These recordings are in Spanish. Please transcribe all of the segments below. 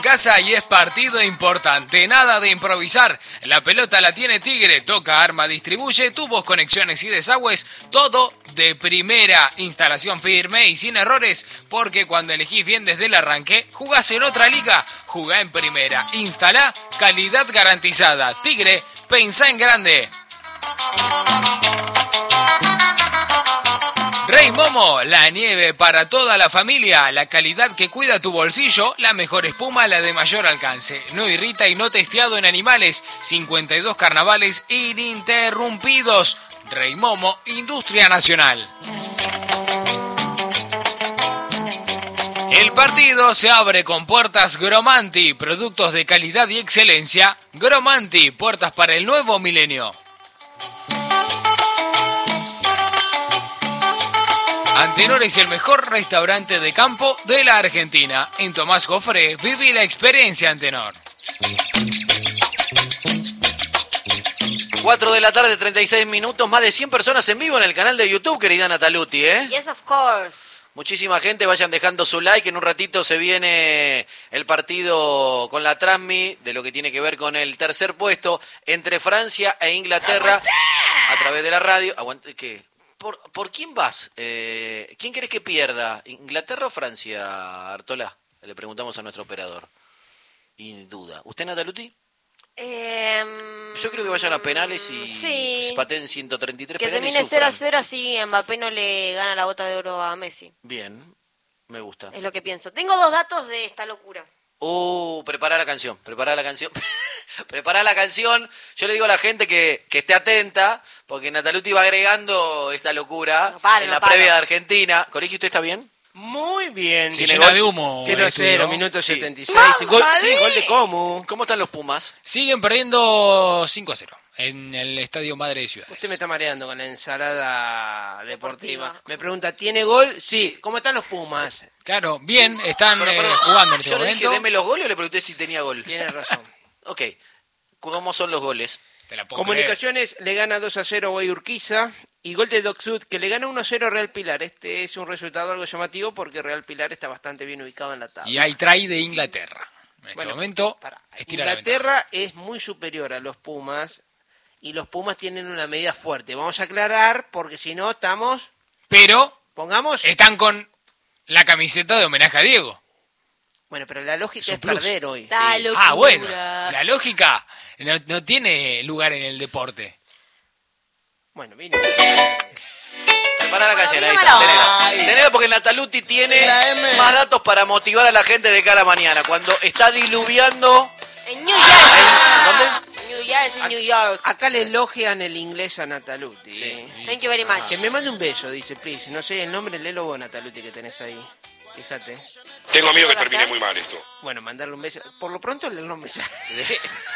Casa y es partido importante, nada de improvisar. La pelota la tiene Tigre, toca, arma, distribuye, tubos, conexiones y desagües, todo de primera. Instalación firme y sin errores, porque cuando elegís bien desde el arranque, jugás en otra liga, jugá en primera. Instalá, calidad garantizada. Tigre, pensá en grande. Rey Momo, la nieve para toda la familia, la calidad que cuida tu bolsillo, la mejor espuma, la de mayor alcance. No irrita y no testeado en animales. 52 carnavales ininterrumpidos. Rey Momo, Industria Nacional. El partido se abre con puertas Gromanti, productos de calidad y excelencia. Gromanti, puertas para el nuevo milenio. Antenor es el mejor restaurante de campo de la Argentina. En Tomás Jofré, viví la experiencia Antenor. 4 de la tarde, 36 minutos, más de 100 personas en vivo en el canal de YouTube, querida Nataluti, ¿eh? Yes, of course. Muchísima gente, vayan dejando su like, en un ratito se viene el partido con la Transmi, de lo que tiene que ver con el tercer puesto entre Francia e Inglaterra, a través de la radio. Aguante, ¿qué? ¿Por quién vas? ¿Quién querés que pierda? ¿Inglaterra o Francia, Artola? Le preguntamos a nuestro operador. Y duda. ¿Usted, Nataluti? Yo creo que vayan a penales y sí, pateen 133 que penales. Que termine 0-0, así Mbappé no le gana la bota de oro a Messi. Bien, me gusta. Es lo que pienso. Tengo 2 datos de esta locura. Prepara la canción. Prepara la canción. Yo le digo a la gente que esté atenta, porque Nataluti va agregando esta locura en la previa de Argentina. ¿Colegio, usted está bien? Muy bien. Se llena de humo. 0-0, minuto 76. Gol de Comu. ¿Cómo están los Pumas? Siguen perdiendo 5-0 en el Estadio Madre de Ciudades. Usted me está mareando con la ensalada deportiva. Me pregunta, ¿tiene gol? Sí. ¿Cómo están los Pumas? Claro, bien, están jugando en este momento. Yo le dije, deme los goles, o le pregunté si tenía gol. Tiene razón. Ok. ¿Cómo son los goles? Comunicaciones le gana 2-0 a Guayurquiza y gol de Doc Sud que le gana 1-0 a Real Pilar. Este es un resultado algo llamativo porque Real Pilar está bastante bien ubicado en la tabla. Y hay try de Inglaterra. En este momento, Inglaterra es muy superior a los Pumas y los Pumas tienen una medida fuerte. Vamos a aclarar porque si no estamos... Pero pongamos... están con la camiseta de homenaje a Diego. Bueno, pero la lógica es perder hoy. Bueno, la lógica no tiene lugar en el deporte. Bueno, vine. Prepara la canción, ahí está. Tenela porque Nataluti tiene más datos para motivar a la gente de cara a mañana. Cuando está diluviando... En New Jersey. ¿Dónde? New York. Acá le elogian el inglés a Nataluti. Sí. Thank you very much. Que me mande un beso, dice, please. No sé el nombre, léelo vos, Nataluti, que tenés ahí. Fíjate. Tengo miedo que termine muy mal esto. Bueno, mandarle un beso. Por lo pronto leerle un mensaje.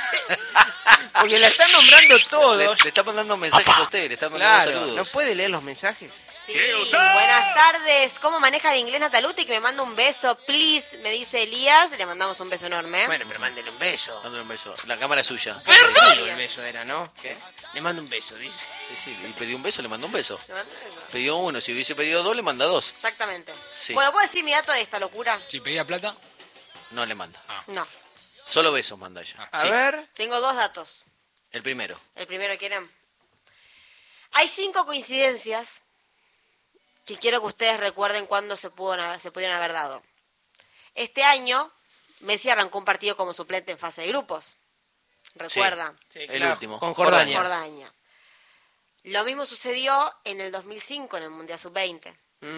Porque la están nombrando todos. Le está mandando mensajes a usted, le está mandando saludos. ¿No puede leer los mensajes? Sí, buenas tardes. ¿Cómo maneja el inglés Nataluti? Que me manda un beso, please, me dice Elías. Le mandamos un beso enorme. Bueno, pero mándele un beso. Mándale un beso. La cámara es suya. Perdón. El beso era, ¿no? ¿Qué? Le mando un beso, dice. Sí, y pidió un beso, le mandó un beso. Pidió uno, si hubiese pedido 2, le manda 2. Exactamente. Sí. Bueno, ¿puedo decir mi dato de esta locura? Si pedía plata, no le manda. No. Solo besos manda ella. A ver. Tengo 2 datos. El primero. ¿El primero quieren? Hay 5 coincidencias que quiero que ustedes recuerden cuándo se pudieron haber dado. Este año, Messi arrancó un partido como suplente en fase de grupos. ¿Recuerdan? Sí, el último. Con Jordania. Lo mismo sucedió en el 2005 en el Mundial Sub-20.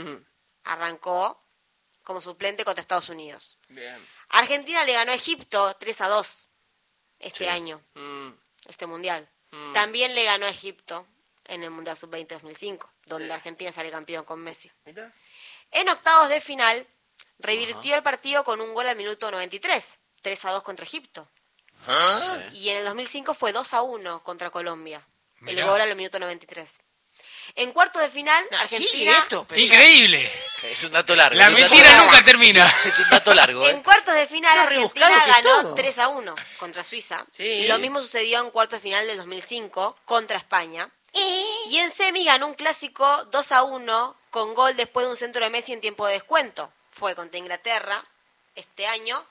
Arrancó como suplente contra Estados Unidos. Bien. Argentina le ganó a Egipto 3-2 este año, este Mundial. También le ganó a Egipto en el Mundial Sub-20 2005, donde Argentina sale campeón con Messi. ¿Mira? En octavos de final, revirtió el partido con un gol al minuto 93, 3-2 contra Egipto. Y en el 2005 fue 2-1 contra Colombia. Mirá. El gol al minuto 93. En cuartos de final, Argentina... ¡Increíble! Es un dato largo. La mentira nunca termina. Es un dato largo, En cuartos de final, Argentina ganó todo. 3-1 contra Suiza. Sí. Y lo mismo sucedió en cuartos de final del 2005 contra España. Y en semi ganó un clásico 2-1 con gol después de un centro de Messi en tiempo de descuento. Fue contra Inglaterra este año.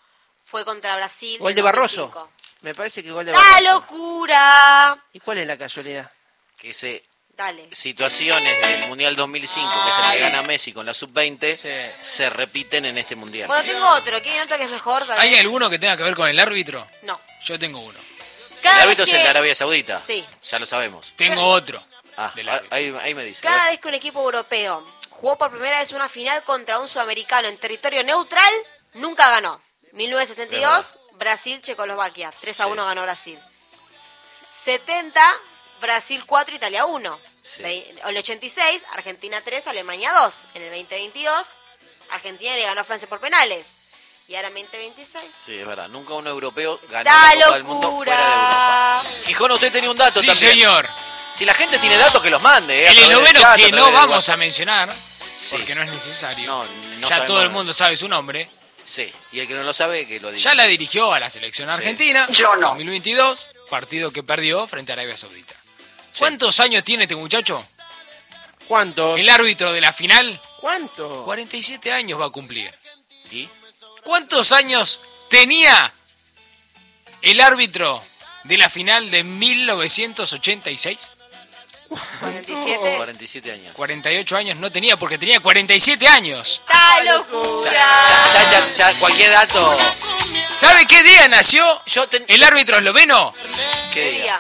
fue contra Brasil. Gol en de Barroso. 2005. Me parece que gol de ¡La Barroso. locura! ¿Y cuál es la casualidad? Que se Dale. situaciones del Mundial 2005 que se le gana a Messi con la sub-20 Sí. se repiten en este Mundial. Bueno, tengo otro. ¿Quién otro que es mejor? Tal ¿Hay vez? alguno que tenga que ver con el árbitro? No. Yo tengo uno. El Cada árbitro vez es el de que- Arabia Saudita. Sí. Ya lo sabemos. Tengo otro. Ah, del árbitro. ahí me dice. Cada vez que un equipo europeo jugó por primera vez una final contra un sudamericano en territorio neutral, nunca ganó. 1962, Brasil, Checoslovaquia. 3-1 ganó Brasil. 70, Brasil 4, Italia 1. Sí. El 86, Argentina 3, Alemania 2. En el 2022, Argentina le ganó a Francia por penales. Y ahora en 2026. Sí, es verdad. Nunca un europeo ganó ¡Da la Copa del Mundo fuera de Europa. locura! Gijón, usted tenía un dato Sí, también. señor. Si la gente tiene datos, que los mande. El esloveno que no vamos a mencionar, Sí. porque no es necesario. No Ya sabemos todo el nada. mundo sabe su nombre. Sí, y el que no lo sabe, que lo diga. Ya la dirigió a la selección argentina. Yo no. 2022, partido que perdió frente a Arabia Saudita. Sí. ¿Cuántos años tiene este muchacho? ¿Cuánto? El árbitro de la final, ¿Cuánto? 47 años va a cumplir. ¿Y? ¿Cuántos años tenía el árbitro de la final de 1986? 47. 47 años. 48 años no tenía porque tenía 47 años. ¡Da O sea, locura! ya, cualquier dato. ¿Sabe qué día nació Yo el árbitro esloveno? ¿Qué ¿Qué diga? día?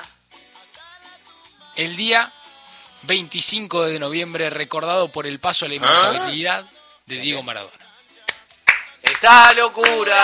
El día 25 de noviembre, recordado por el paso a la inmortalidad de Diego Maradona. ¡Esta locura!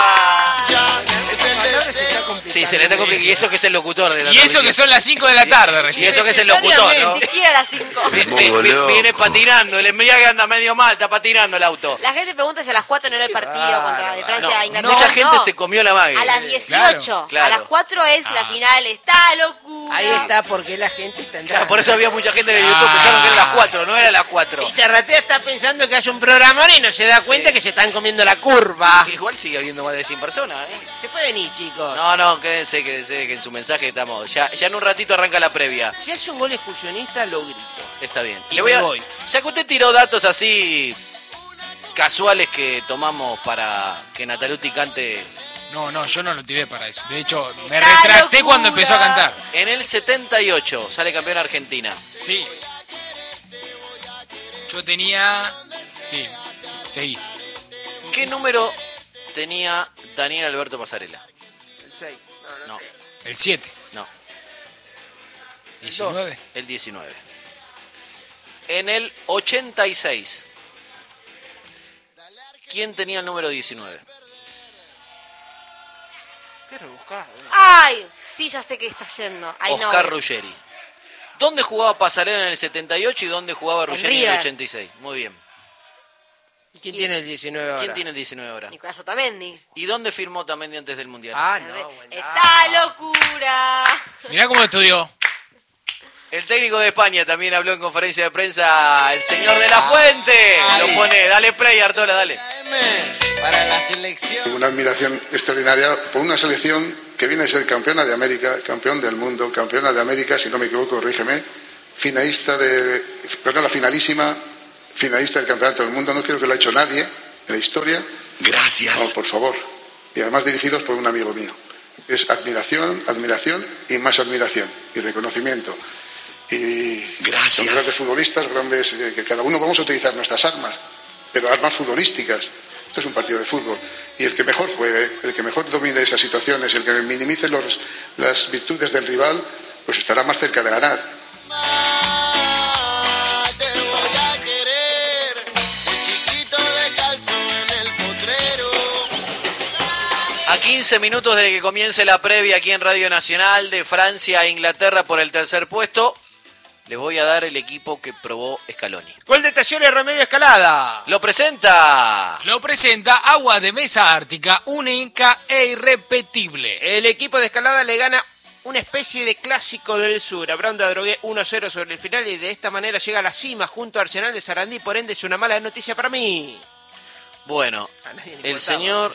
Sí, se le está Sí, complicando. sí. Y eso que es el locutor de la Y eso que transmisión. son las 5 de la tarde Y recién. eso que es el locutor, ¿no? Ni siquiera a las 5. Viene patinando, el embriague anda medio mal, está patinando el auto. La gente pregunta si a las 4 no era el partido contra de Francia a Inglaterra. Mucha gente No. se comió la mague. A las 18. Claro. A las 4 es la final. ¡Está locura! Ahí está porque la gente está entrando. Claro, por eso había mucha gente en el YouTube pensaron que era las 4, no era las 4. Y Zarratea está pensando que hace un programa y no se da cuenta que se están comiendo la curva. Igual sigue habiendo más de 100 personas, ¿eh? Se pueden ir, chicos. No, quédense, que en su mensaje estamos. Ya en un ratito arranca la previa. Si hace un gol excursionista, lo grito. Está bien. Y me voy. Ya que usted tiró datos así casuales que tomamos para que Nataluti cante. No, yo no lo tiré para eso. De hecho, me ¡Está retracté locura! cuando empezó a cantar. En el 78 sale campeón Argentina. Sí. Yo tenía... Sí, seguí. ¿Qué número tenía Daniel Alberto Pasarela? El 6. No, El 7. no, 19. el 19. En el 86, ¿quién tenía el número 19? Qué rebuscado. ¡Ay! Sí, ya sé que está yendo. Ay, no. Oscar Ruggeri. ¿Dónde jugaba Pasarela en el 78 y dónde jugaba Ruggeri en el River. 86? Muy bien. ¿Y quién tiene el 19 ahora? ¿Quién tiene el 19 ahora? Nicolás Otamendi. ¿Y dónde firmó Tamendi antes del Mundial? Ah, no, bueno. ¡Está locura! Mirá cómo estudió. El técnico de España también habló en conferencia de prensa, el señor de la Fuente. Lo pone, dale play, Artola, dale. Para la selección. Una admiración extraordinaria por una selección que viene a ser campeona de América, campeón del mundo, campeona de América, si no me equivoco, corrígeme, la finalísima, finalista del campeonato del mundo, no creo que lo ha hecho nadie en la historia. Gracias. No, por favor. Y además dirigidos por un amigo mío. Es admiración y más admiración y reconocimiento. Y Gracias. son grandes futbolistas, grandes, que cada uno vamos a utilizar nuestras armas, pero armas futbolísticas. Esto es un partido de fútbol. Y el que mejor juegue, el que mejor domine esas situaciones, el que minimice las virtudes del rival, pues estará más cerca de ganar. Te voy a querer, de chiquito descalzo en el potrero. A 15 minutos de que comience la previa aquí en Radio Nacional de Francia a Inglaterra por el tercer puesto, les voy a dar el equipo que probó Scaloni. Gol de Talleres Remedio Escalada. Lo presenta. Lo presenta Agua de Mesa Ártica, única e irrepetible. El equipo de Escalada le gana una especie de clásico del sur. A Brown de Adrogué 1-0 sobre el final y de esta manera llega a la cima junto a Arsenal de Sarandí. Por ende es una mala noticia para mí. Bueno, A nadie le el importaba. señor...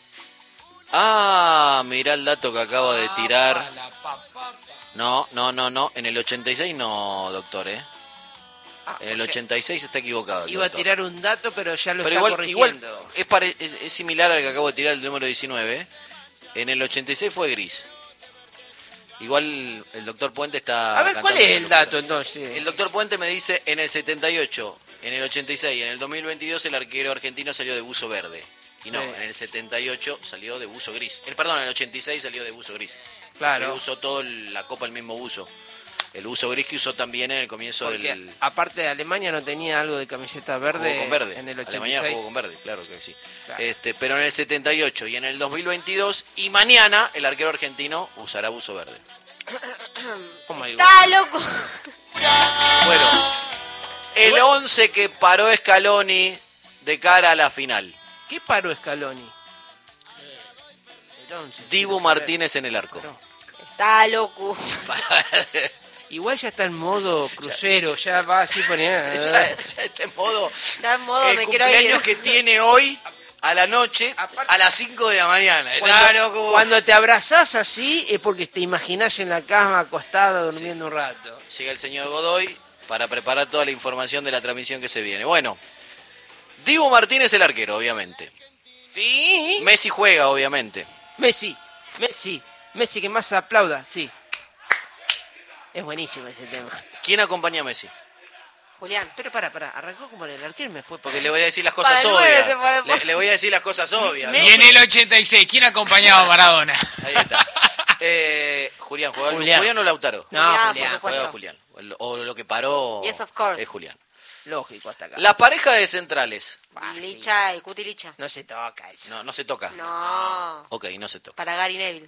mirá el dato que acabo de tirar. No. En el 86 no, doctor, En el 86 está equivocado. el Iba a doctor. tirar un dato, pero ya lo Pero está igual corrigiendo. es similar al que acabo de tirar el número 19. En el 86 fue gris. Igual el doctor Puente está... A ver, ¿cuál cantando es una el locura. dato entonces? El doctor Puente me dice en el 78, en el 86 y en el 2022 el arquero argentino salió de buzo verde. Y no, Sí. en el 78 salió de buzo gris. Perdón, en el 86 salió de buzo gris. Claro. Que usó toda la Copa el mismo buzo. El buzo gris que usó también en el comienzo Porque del... aparte de Alemania no tenía algo de camiseta verde, Jugó con verde. en el Alemania 86. jugó con verde, claro que sí. Claro. Pero en el 78 y en el 2022 y mañana el arquero argentino usará buzo verde. Oh my God. Está loco. Bueno, el 11 que paró Scaloni de cara a la final. ¿Qué paró Scaloni? El 11. Dibu Martínez en el arco. Paró. Está loco. Igual ya está en modo crucero, ya va así poniendo... ya está en modo... Ya en modo el me quiero cumpleaños ir. que tiene hoy a la noche Aparte- a las 5 de la mañana. Está loco. Cuando te abrazás así es porque te imaginás en la cama acostada durmiendo un rato. Llega el señor Godoy para preparar toda la información de la transmisión que se viene. Bueno, Dibu Martínez el arquero, obviamente. Sí. Messi juega, obviamente. Messi que más aplauda, sí. Es buenísimo ese tema. ¿Quién acompaña a Messi? Julián. Pero para, arrancó como el arquero y me fue Porque le voy a decir las cosas Para el nueve se obvias. puede- Le voy a decir las cosas obvias. ¿no? Y en el 86, ¿quién acompañaba a Maradona? Ahí está. Julián, ¿juega Julián. Julián o Lautaro? No, Julián, Julián. por supuesto. Juega Julián. O lo que paró Yes, of course. es Julián. Lógico hasta acá. La pareja de centrales. Licha, el Cuti Licha. No se toca eso. No se toca. No. Ok, no se toca. Para Gary Neville.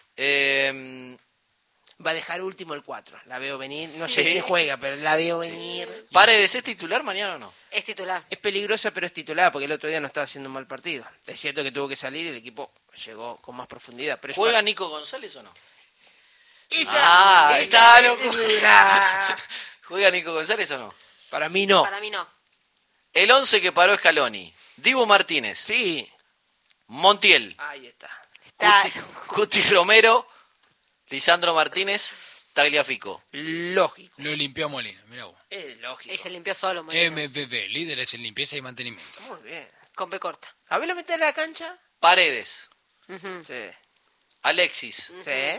Va a dejar último el 4. La veo venir. No Sí. sé quién juega, pero la veo venir. ¿Paredes es titular mañana o no? Es titular. Es peligrosa, pero es titular, porque el otro día no estaba haciendo un mal partido. Es cierto que tuvo que salir y el equipo llegó con más profundidad. Pero es ¿Juega para- Nico González o no? Esa- está esa- loco. esa- ¿Juega Nico González o no? Para mí no. Para mí no. El 11 que paró Scaloni. Dibu Martínez. Sí. Montiel. Ahí está. Está... Cuti Romero. Lisandro Martínez. Tagliafico. Lógico. Lo limpió Molina, mirá vos. Es lógico. Y se limpió solo. Molina. MVV, líderes en limpieza y mantenimiento. Muy bien. Con B corta. A ver, lo metés en la cancha. Paredes. Ujú. Sí. Alexis. Sí.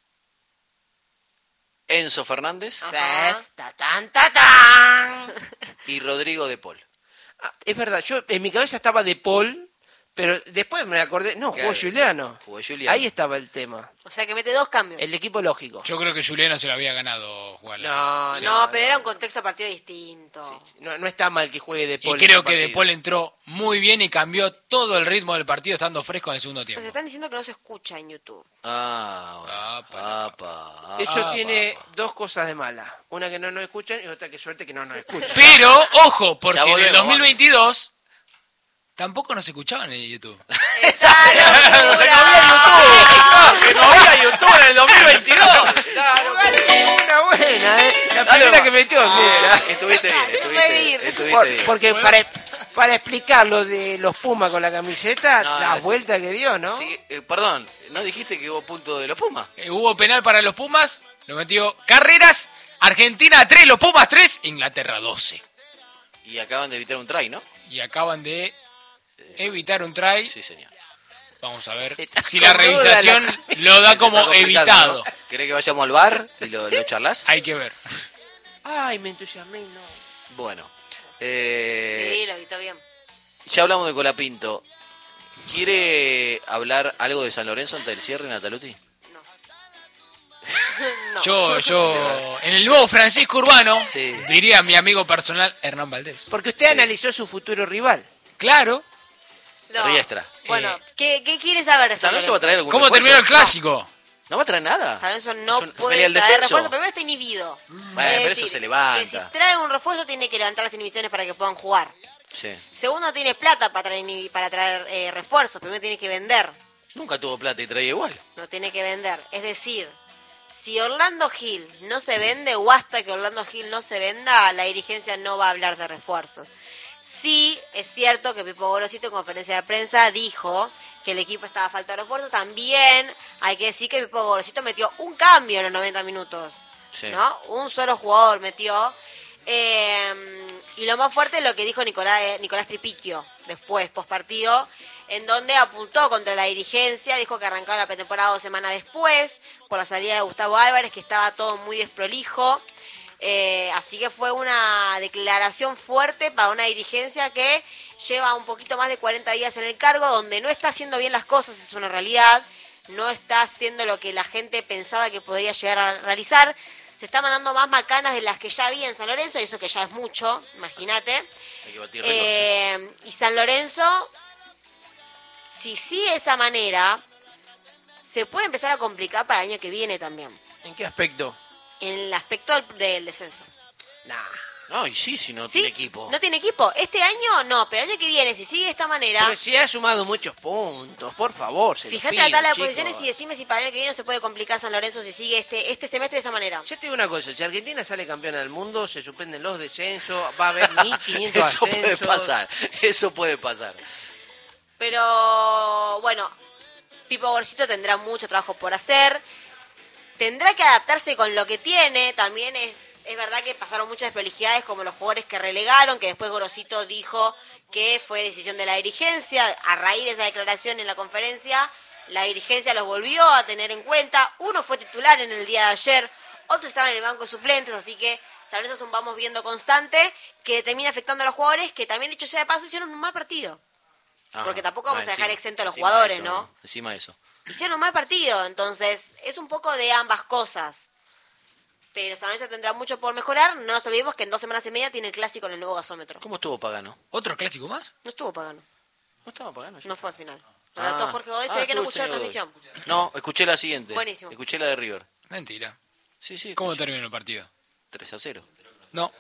Enzo Fernández. Ajá. Sí. ¡Tatán! Y Rodrigo de Paul. Ah, es verdad, yo en mi cabeza estaba de Paul, pero después me acordé. No, jugó Claro, Juliano. jugó Juliano. Ahí estaba el tema. O sea que mete dos cambios. El equipo lógico. Yo creo que Juliano se lo había ganado jugar la No, final. Sí. No, pero era un contexto de partido distinto. Sí, sí. No está mal que juegue de Y Paul. creo en que este De Paul entró muy bien y cambió todo el ritmo del partido estando fresco en el segundo Nos tiempo. están diciendo que no se escucha en YouTube. Eso tiene dos cosas de mala. Una que no nos escuchan y otra que suerte que no nos escuchan. Pero, ojo, porque Ya en el volvemos, 2022 tampoco nos escuchaban en YouTube. ¡Esa locura! Que no había YouTube en el 2022. Una buena, ¿eh? La Dale, primera va. que metió. mira. Estuviste bien, estuviste bien. Porque para explicar lo de los Pumas con la camiseta, No, la sí. vuelta que dio, ¿no? Sí, perdón, ¿no dijiste que hubo punto de los Pumas? Hubo penal para los Pumas, lo metió Carreras, Argentina 3, los Pumas 3, Inglaterra 12. Y acaban de evitar un try, ¿no? Y acaban de evitar un try. Sí, señor. Vamos a ver Está si la con duda revisación la- lo da como Te está complicando, evitado. ¿no? ¿Querés que vayamos al bar y lo charlas? Hay que ver. Ay, me entusiasmé, no. Bueno, Sí, lo editó bien. ya hablamos de Colapinto. ¿Quiere hablar algo de San Lorenzo antes del cierre, Nataluti? No. Yo, en el nuevo Francisco Urbano, Sí. diría mi amigo personal Hernán Valdés. Porque usted analizó su futuro rival. Claro. No. Riestra. Bueno, ¿qué quiere saber de ¿San Lorenzo va a traer algún ¿Cómo refuerzo? terminó el clásico? ¿No va a traer nada? San Lorenzo no Se puede pelea el traer descenso. refuerzo, primero está inhibido. Bueno, Es pero eso se levanta. Que si trae un refuerzo tiene que levantar las inhibiciones para que puedan jugar. Sí. Segundo, tiene plata para traer refuerzos, primero tiene que vender. Nunca tuvo plata y traía igual. No tiene que vender. Es decir, si Orlando Gil no se vende o hasta que Orlando Gil no se venda, la dirigencia no va a hablar de refuerzos. Sí, es cierto que Pipo Gorosito en conferencia de prensa dijo que el equipo estaba a falta de refuerzos. También hay que decir que Pipo Gorosito metió un cambio en los 90 minutos. Sí. ¿No? Un solo jugador metió. Y lo más fuerte es lo que dijo Nicolás Tripicchio después, post partido, en donde apuntó contra la dirigencia, dijo que arrancaba la pretemporada 2 semanas después, por la salida de Gustavo Álvarez, que estaba todo muy desprolijo. Así que fue una declaración fuerte para una dirigencia que lleva un poquito más de 40 días en el cargo, donde no está haciendo bien las cosas, es una realidad, no está haciendo lo que la gente pensaba que podría llegar a realizar, se está mandando más macanas de las que ya había en San Lorenzo, y eso que ya es mucho, imagínate. Hay que batir récords, Y San Lorenzo, si sigue de esa manera, se puede empezar a complicar para el año que viene también, ¿En qué aspecto? en el aspecto del descenso. Nah. No, y sí, no ¿Sí? tiene equipo. No tiene equipo. Este año no, pero el año que viene, si sigue de esta manera, Pero si ha sumado muchos puntos, por favor. Se fíjate los la pido, tabla de chicos. posiciones y decime si para el año que viene no se puede complicar San Lorenzo si sigue este semestre de esa manera. Yo te digo una cosa, si Argentina sale campeona del mundo, se suspenden los descensos, va a haber 1500 Eso ascensos. puede pasar, eso puede pasar. Pero bueno, Pipo Gorcito tendrá mucho trabajo por hacer. Tendrá que adaptarse con lo que tiene. También es verdad que pasaron muchas desprolijidades, como los jugadores que relegaron, que después Gorosito dijo que fue decisión de la dirigencia. A raíz de esa declaración en la conferencia, la dirigencia los volvió a tener en cuenta. Uno fue titular en el día de ayer, otro estaba en el banco de suplentes, así que San Lorenzo es un vamos viendo constante que termina afectando a los jugadores, que también, dicho sea de paso, hicieron un mal partido. Ajá. Porque tampoco vamos a dejar exento a los encima jugadores, de eso, ¿no? Encima de eso. Hicieron un mal partido, entonces es un poco de ambas cosas. Pero San Lorenzo tendrá mucho por mejorar. No nos olvidemos que en 2 semanas y media tiene el clásico en el nuevo gasómetro. ¿Cómo estuvo Pagano? ¿Otro clásico más? No estuvo pagando, ¿No estaba Pagano? no fue al final. Relató Jorge Godoy, se ve que no estuvo el escuchó la señor transmisión. Godoy. No, escuché la siguiente. Buenísimo. Escuché la de River. Mentira. Sí, ¿Cómo escuché. terminó el partido? 3-0. No.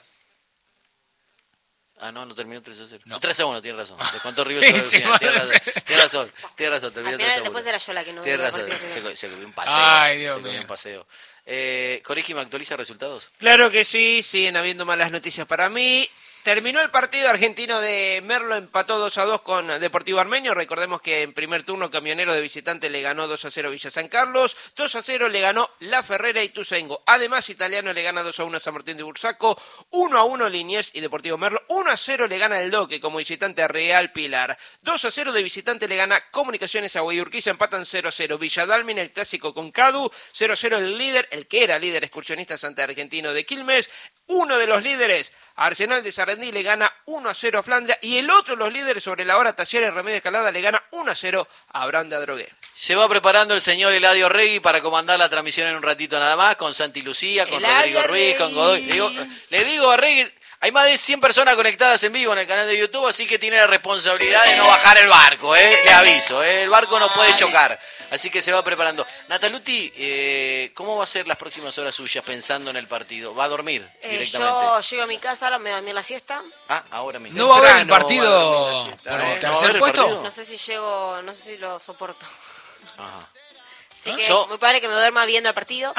Ah, no terminó 3-0. No. 3-1, tiene razón. Le contó River sobre el Sí, final. madre. Tiene razón, terminó Al final 3-1. después era yo la que no Tiene vi el razón, partido. se comió un paseo. Ay, Dios se comió mío. un paseo. Colegio, ¿me actualiza resultados? Claro que sí, siguen habiendo malas noticias para mí. Terminó el partido argentino de Merlo, empató 2-2 con Deportivo Armenio. Recordemos que en primer turno Camionero de visitante le ganó 2-0 Villa San Carlos, 2-0 le ganó La Ferrera y Tuzengo. Además, Italiano le gana 2-1 a San Martín de Bursaco, 1-1 Liniers y Deportivo Merlo, 1-0 le gana el Doque como visitante a Real Pilar, 2-0 de visitante le gana Comunicaciones a Guayurquiza, empatan 0-0 Villa Dálmine, el clásico con Cadu, 0-0 el líder, el que era líder excursionista Santa Argentino de Quilmes, uno de los líderes, Arsenal de Sarandí, le gana 1-0 a Flandria y el otro de los líderes sobre la hora, Talleres Remedio Escalada, le gana 1-0 a Abraham de Adrogué. Se va preparando el señor Eladio Regui para comandar la transmisión en un ratito nada más, con Santi Lucía, con Eladio Rodrigo Ruiz, con Godoy. Le digo a Regui, hay más de 100 personas conectadas en vivo en el canal de YouTube, así que tiene la responsabilidad de no bajar el barco, le aviso, el barco no puede chocar, así que se va preparando. Nataluti, ¿cómo va a ser las próximas horas suyas pensando en el partido? ¿Va a dormir directamente? Yo llego a mi casa, ahora me voy a dormir la siesta. Ah, ahora mismo. ¿No va a haber el Temprano partido va a dormir la siesta, por ¿eh? el ¿No va a tercer haber el puesto? partido? No sé si llego, no sé si lo soporto. Ajá. Así que Yo- muy probable que me duerma viendo el partido.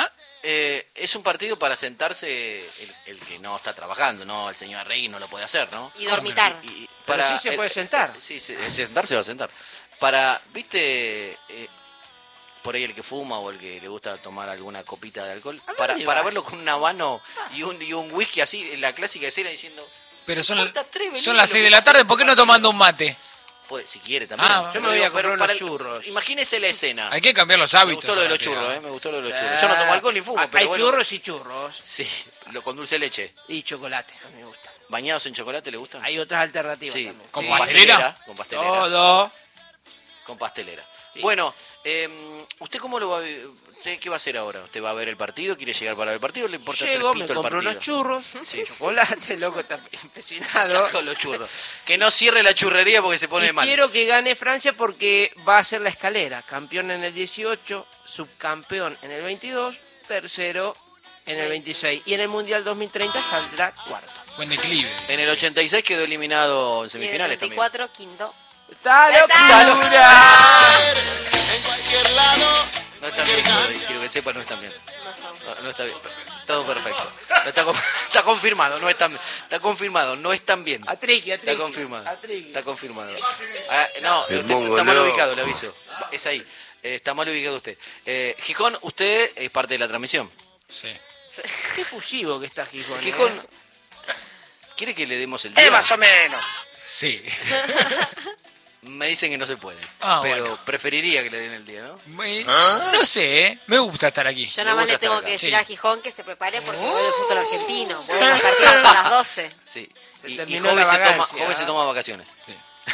Es un partido para sentarse el que no está trabajando, ¿no? El señor Regui no lo puede hacer, ¿no? Y dormitar. Y Pero sí se puede sentar. Sí, sentar se va a sentar. Para, viste, por ahí el que fuma o el que le gusta tomar alguna copita de alcohol, para vas? verlo con un habano y un whisky así, la clásica escena diciendo, Pero son, Puta, tres, vení, son las lo 6 que de la pasa tarde, es que ¿por qué no partido- tomando un mate? pues, si quiere también. Ah, yo me voy a Pero comprar para unos churros. Imagínese la escena. Hay que cambiar los Me hábitos. gustó lo de los Santiago. churros, me gustó lo de los churros. Yo no tomo alcohol ni fumo, pero Hay bueno. churros y churros. Sí, lo con dulce de leche. Y chocolate, a mí me gusta. ¿Bañados en chocolate le gustan? Hay otras alternativas Sí, también. ¿Con Sí. pastelera? Con pastelera. Todo. Con pastelera. Sí. Bueno, ¿usted cómo lo va a ver? ¿Usted qué va a hacer ahora? ¿Usted va a ver el partido? ¿Quiere llegar para ver el partido? ¿O le importa Llego, tres me pitos el compro partido? unos churros, Sí. chocolate, loco, está empecinado. Con los churros. Que no cierre la churrería porque se pone Y mal. quiero que gane Francia porque va a ser la escalera. Campeón en el 18, subcampeón en el 22, tercero en el 26. Y en el Mundial 2030 saldrá cuarto. Buen declive. En el 86 quedó eliminado en Y en semifinales el también. 24, quinto. ¡Está ¡Está locura! En cualquier lado, No está bien, quiero que sepa, no está bien. No está bien. Todo perfecto. No está, está confirmado, no está bien. Está confirmado, no están bien. A Triqui, Está confirmado. a Triqui. Está confirmado. No, El usted está mal mongoleo. ubicado, le aviso. Es ahí. Está mal ubicado usted. Gijón, usted es parte de la transmisión. Sí. Qué fusivo que está Gijón. Gijón, ¿quiere que le demos el día? más o menos. Sí. Me dicen que no se puede. Ah, pero bueno. preferiría que le den el día, ¿no? No sé, me gusta estar aquí. Yo nada más gusta le tengo estar que acá. decir Sí. a Gijón que se prepare porque vuelve el fútbol argentino. Vuelve a partir hasta las 12. Sí. Se Y terminó Jove la se toma, vagancia, Jove se toma vacaciones. Sí.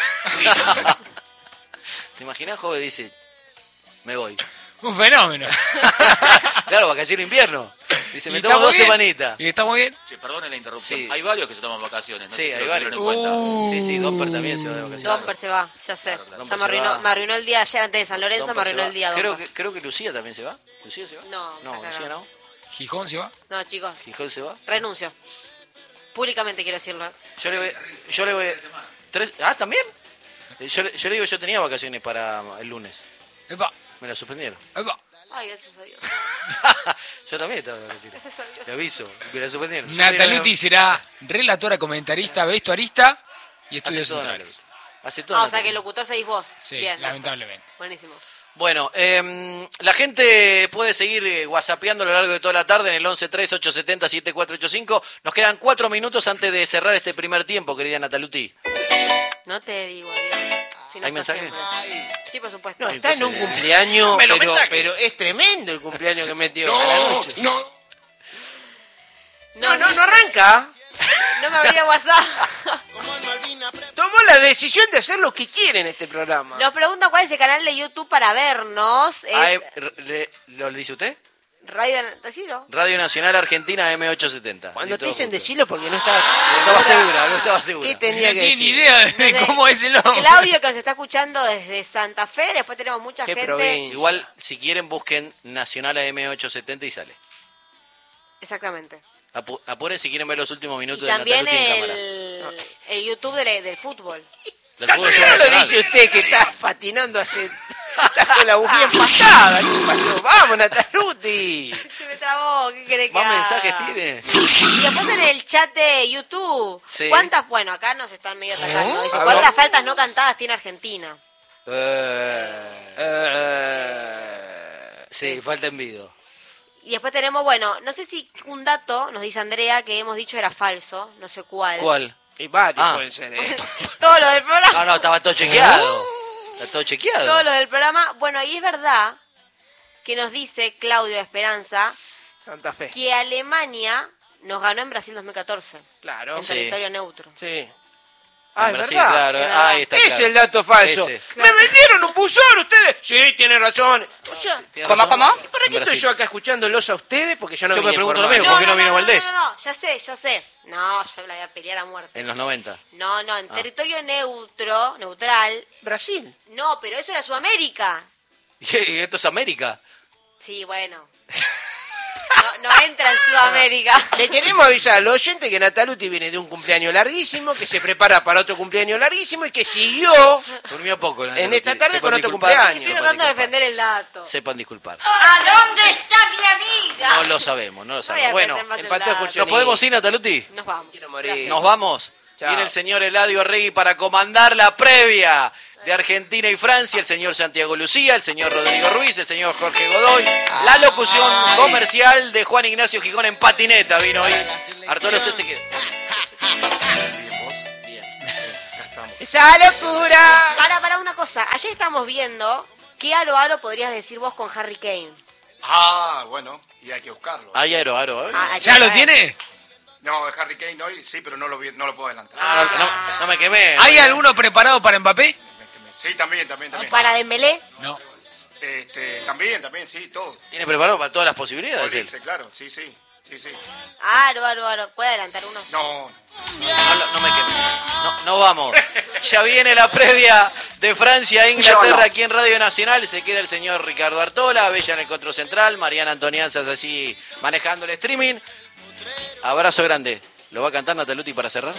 ¿Te imaginas? Jove dice, me voy. Un fenómeno. Claro, vacaciones de invierno. Dice, me Y tomo estamos 2 bien. semanitas. ¿Y estamos bien? Sí, perdone la interrupción. Sí. Hay varios que se toman vacaciones. No Sí, sé si hay lo varios. tuvieron en cuenta. Sí, Domper también se va de vacaciones. Domper se va, ya sé. claro. Ya me arruinó el día ayer antes de San Lorenzo, Domper me arruinó se va. el día Domper. Creo que Lucía también se va. ¿Lucía se va? No, No, está Lucía cagado. no. ¿Gijón se va? No, chicos, Gijón se va. renuncio. Públicamente quiero decirlo. Yo le voy. ¿También? Yo le digo, yo tenía vacaciones para el lunes. Epa, Me la suspendieron. epa. Ay, gracias a Dios. Yo también estaba de retiro. Gracias a Dios. Te aviso, me la suspendieron. Yo Nataluti será relatora, comentarista, vestuarista y Hace estudios todo centrales. Nataluti. Hace todo Ah, o sea Nataluti. que locutor seguís vos. Sí, Bien. lamentablemente. Buenísimo. Bueno, la gente puede seguir whatsappeando a lo largo de toda la tarde en el 11-3-870-7485. Nos quedan 4 minutos antes de cerrar este primer tiempo, querida Nataluti. No te digo adiós. Si no ¿Hay está mensaje? siempre. Sí, por supuesto. No, está en un cumpleaños, Me lo pero, mensajes. pero es tremendo el cumpleaños que metió a la noche. No. No arranca. No me abría WhatsApp. Como en Malvina, Tomó la decisión de hacer lo que quiere en este programa. Nos preguntan cuál es el canal de YouTube para vernos. Es ¿Lo dice usted? Radio... ¿Decilo? Radio Nacional Argentina M870. Cuando Ni te todo dicen junto. decirlo porque no estaba... No estaba segura, no estaba segura. ¿Qué tenía No que tiene ni decir? idea de Entonces, cómo es el nombre. Claudio que nos está escuchando desde Santa Fe. Después tenemos mucha Qué gente. provincia. Igual, si quieren, busquen Nacional AM870 y sale. Exactamente. Apuren si quieren ver los últimos minutos Y de también Nataluti en cámara. el YouTube del fútbol. Del fútbol ¿Por qué no lo nacional. dice usted que está patinando hace... Está con la bujía pasada? ¿Qué pasó? ¡Vamos, Nataluti! Se me trabó. ¿Qué querés que ¿Más haga? mensajes tiene? Y después en el chat de YouTube. Sí. ¿Cuántas? Bueno, acá nos están medio atacando. Dice, A ver. ¿cuántas faltas no cantadas tiene Argentina? Sí, falta envido. Y después tenemos, bueno, no sé si un dato, nos dice Andrea, que hemos dicho era falso, no sé cuál. ¿Cuál? Y varios Ah. pueden ser, ¿eh? Todo lo del programa. No, estaba todo chequeado. Está todo chequeado. Todo lo del programa. Bueno, y es verdad que nos dice Claudio Esperanza Santa Fe. que Alemania nos ganó en Brasil 2014. Claro. En Sí. territorio neutro. Sí. En Ah, es Brasil, verdad. claro. Es verdad. Ahí está, Es claro. el dato falso. Ese. ¿Me vendieron un buzón ustedes? Sí, tiene razón. O sea, ¿Tiene ¿Cómo, razón? cómo? ¿para qué En estoy Brasil. yo acá escuchándolos a ustedes? Porque yo no Yo me venía pregunto lo informado. mismo. ¿Por qué no vino Valdés? No, ya sé. No, yo la voy a pelear a muerte. En los 90. No, en territorio neutral. Brasil. No, pero eso era Sudamérica. ¿Y esto es América? Sí, bueno. No entra en Sudamérica. Le queremos avisar a los oyentes que Nataluti viene de un cumpleaños larguísimo, que se prepara para otro cumpleaños larguísimo y que siguió Durmió poco. en esta tarde con otro disculpar. cumpleaños. Estoy tratando de defender el dato. Sepan disculpar. ¿A dónde está mi amiga? No lo sabemos, no lo No voy a sabemos. Bueno, defender más el empató dato. excursión. ¿nos podemos ir, Nataluti? Nos vamos. Quiero morir. Gracias. Nos vamos. Chao. Viene el señor Eladio Arregui para comandar la previa de Argentina y Francia, el señor Santiago Lucía, el señor Rodrigo Ruiz, el señor Jorge Godoy, la locución comercial de Juan Ignacio Gijón en patineta vino hoy. Arturo, usted se queda. Bien, vos. Bien. Acá estamos. ¡Esa locura! Para una cosa. Ayer estamos viendo qué aro podrías decir vos con Harry Kane. Ah, bueno, y hay que buscarlo. Ay, aro. Ah, ¿Ya lo tiene? No, de Harry Kane hoy sí, pero no lo puedo adelantar. No me quemé. ¿Hay alguno preparado para Mbappé? Sí, también. ¿Y para Dembélé? No. También, sí, todo. ¿Tiene preparado para todas las posibilidades? él? Morirse, claro, sí. Aro. ¿Puede adelantar uno? No, No me quemé. No vamos. Ya viene la previa de Francia e Inglaterra aquí en Radio Nacional. Se queda el señor Ricardo Artola, Bella en el control central, Mariana Antonianzas así manejando el streaming. Abrazo grande. ¿Lo va a cantar Nataluti para cerrar?